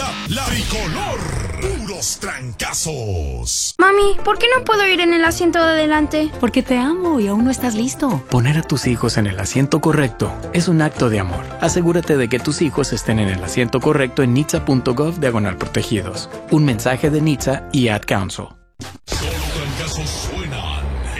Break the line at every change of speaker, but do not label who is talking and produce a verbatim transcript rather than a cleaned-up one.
la tricolor. Puros trancazos.
Mami, ¿por qué no puedo ir en el asiento de adelante?
Porque te amo y aún no estás listo. Poner a tus hijos en el asiento correcto es un acto de amor. Asegúrate de que tus hijos estén en el asiento correcto en nitsa punto gov diagonal protegidos. Un mensaje de Nitsa y Ad Council.